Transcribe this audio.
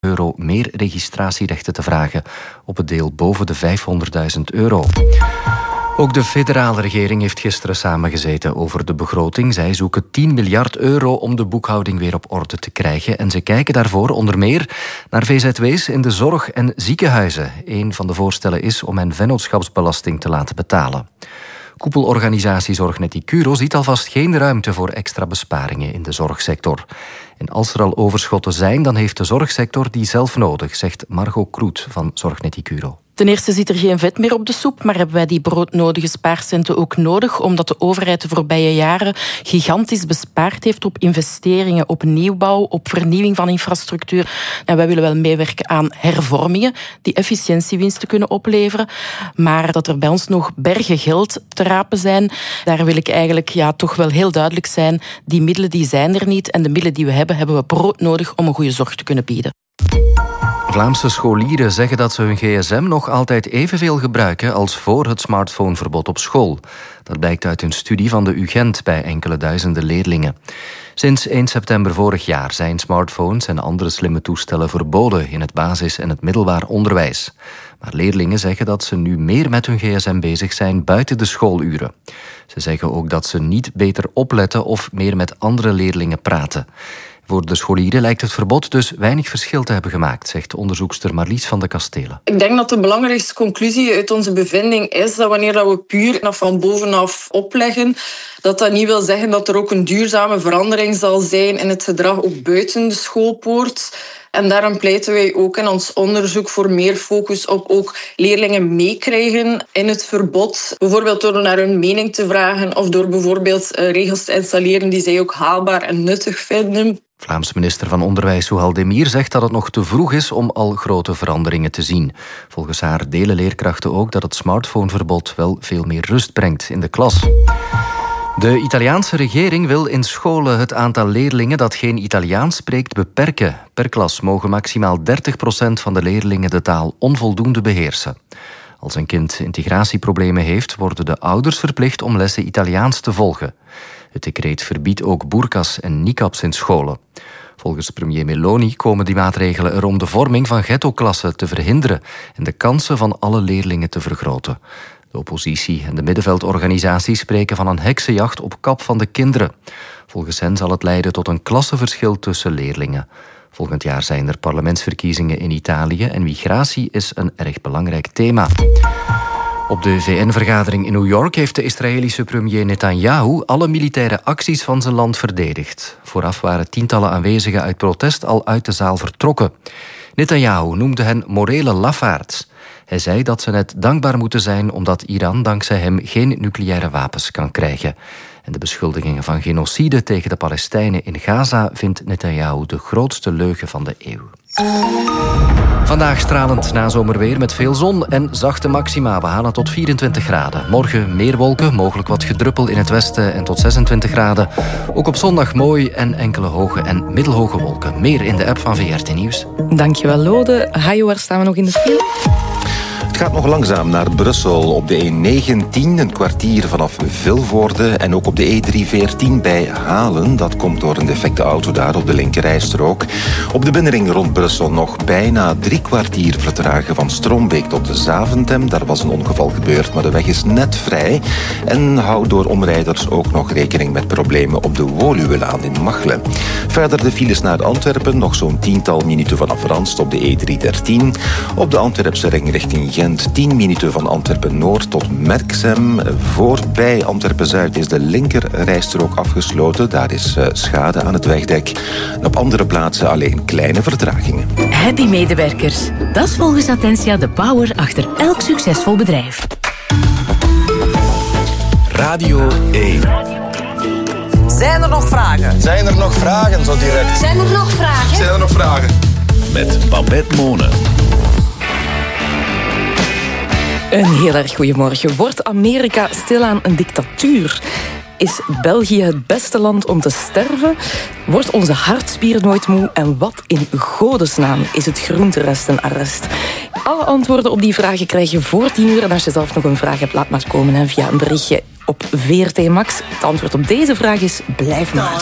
euro meer registratierechten te vragen op het deel boven de €500.000. Ook de federale regering heeft gisteren samengezeten over de begroting. Zij zoeken €10 miljard om de boekhouding weer op orde te krijgen. En ze kijken daarvoor onder meer naar VZW's in de zorg en ziekenhuizen. Een van de voorstellen is om hen vennootschapsbelasting te laten betalen. Koepelorganisatie Zorgnet Icuro ziet alvast geen ruimte voor extra besparingen in de zorgsector. En als er al overschotten zijn, dan heeft de zorgsector die zelf nodig, zegt Margot Kroet van Zorgnet Icuro. Ten eerste zit er geen vet meer op de soep, maar hebben wij die broodnodige spaarcenten ook nodig, omdat de overheid de voorbije jaren gigantisch bespaard heeft op investeringen, op nieuwbouw, op vernieuwing van infrastructuur. En wij willen wel meewerken aan hervormingen die efficiëntiewinsten kunnen opleveren, maar dat er bij ons nog bergen geld te rapen zijn, daar wil ik eigenlijk toch wel heel duidelijk zijn. Die middelen die zijn er niet en de middelen die we hebben we broodnodig om een goede zorg te kunnen bieden. Vlaamse scholieren zeggen dat ze hun gsm nog altijd evenveel gebruiken als voor het smartphoneverbod op school. Dat blijkt uit een studie van de UGent bij enkele duizenden leerlingen. Sinds 1 september vorig jaar zijn smartphones en andere slimme toestellen verboden in het basis- en het middelbaar onderwijs. Maar leerlingen zeggen dat ze nu meer met hun gsm bezig zijn buiten de schooluren. Ze zeggen ook dat ze niet beter opletten of meer met andere leerlingen praten. Voor de scholieren lijkt het verbod dus weinig verschil te hebben gemaakt, zegt onderzoekster Marlies van de Kastelen. Ik denk dat de belangrijkste conclusie uit onze bevinding is dat wanneer we puur van bovenaf opleggen, dat niet wil zeggen dat er ook een duurzame verandering zal zijn in het gedrag ook buiten de schoolpoort. En daarom pleiten wij ook in ons onderzoek voor meer focus op ook leerlingen meekrijgen in het verbod. Bijvoorbeeld door naar hun mening te vragen of door bijvoorbeeld regels te installeren die zij ook haalbaar en nuttig vinden. Vlaams minister van Onderwijs Souhal Demir zegt dat het nog te vroeg is om al grote veranderingen te zien. Volgens haar delen leerkrachten ook dat het smartphoneverbod wel veel meer rust brengt in de klas. De Italiaanse regering wil in scholen het aantal leerlingen dat geen Italiaans spreekt beperken. Per klas mogen maximaal 30% van de leerlingen de taal onvoldoende beheersen. Als een kind integratieproblemen heeft, worden de ouders verplicht om lessen Italiaans te volgen. Het decreet verbiedt ook boerkas en niqabs in scholen. Volgens premier Meloni komen die maatregelen er om de vorming van ghettoklassen te verhinderen en de kansen van alle leerlingen te vergroten. De oppositie en de middenveldorganisaties spreken van een heksenjacht op kap van de kinderen. Volgens hen zal het leiden tot een klassenverschil tussen leerlingen. Volgend jaar zijn er parlementsverkiezingen in Italië en migratie is een erg belangrijk thema. Op de VN-vergadering in New York heeft de Israëlische premier Netanyahu alle militaire acties van zijn land verdedigd. Vooraf waren tientallen aanwezigen uit protest al uit de zaal vertrokken. Netanyahu noemde hen morele lafaards. Hij zei dat ze net dankbaar moeten zijn omdat Iran dankzij hem geen nucleaire wapens kan krijgen. En de beschuldigingen van genocide tegen de Palestijnen in Gaza vindt Netanyahu de grootste leugen van de eeuw. Vandaag stralend nazomerweer met veel zon en zachte maxima. We halen tot 24 graden. Morgen meer wolken, mogelijk wat gedruppel in het westen en tot 26 graden. Ook op zondag mooi en enkele hoge en middelhoge wolken. Meer in de app van VRT Nieuws. Dankjewel Lode. Hajo, waar staan we nog in de file? Het gaat nog langzaam naar Brussel op de E19, een kwartier vanaf Vilvoorde. En ook op de E314 bij Halen. Dat komt door een defecte auto daar op de linkerrijstrook. Op de binnenring rond Brussel nog bijna 3 kwartier vertragen van Stroombeek tot Zaventem. Daar was een ongeval gebeurd, maar de weg is net vrij. En hou door omrijders ook nog rekening met problemen op de Woluwelaan in Machelen. Verder de files naar Antwerpen, nog zo'n 10-tal minuten vanaf Randst op de E313. Op de Antwerpse ring richting Gent 10 minuten van Antwerpen-Noord tot Merksem. Voorbij Antwerpen-Zuid is de linkerrijstrook afgesloten. Daar is schade aan het wegdek. En op andere plaatsen alleen kleine vertragingen. Happy medewerkers. Dat is volgens Attentia de power achter elk succesvol bedrijf. Radio 1. Zijn er nog vragen? Zijn er nog vragen zo direct? Zijn er nog vragen? Zijn er nog vragen? Met Babette Monen. Een heel erg goeiemorgen. Wordt Amerika stilaan een dictatuur? Is België het beste land om te sterven? Wordt onze hartspier nooit moe? En wat in godesnaam is het groenterestenarrest? Alle antwoorden op die vragen krijg je voor 10 uur. En als je zelf nog een vraag hebt, laat maar komen via een berichtje op VRT Max. Het antwoord op deze vraag is: blijf maar.